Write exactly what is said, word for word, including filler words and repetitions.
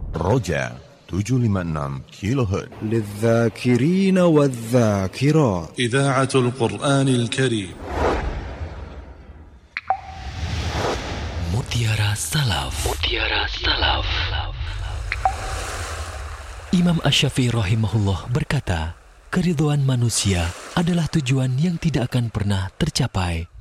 Roja tujuh lima enam kilohertz. للذاكرين والذاكرات. إذاعة القرآن الكريم. Mutiara Salaf. Mutiara Salaf. Imam Asy-Syafi'i rahimahullah berkata, keridhaan manusia adalah tujuan yang tidak akan pernah tercapai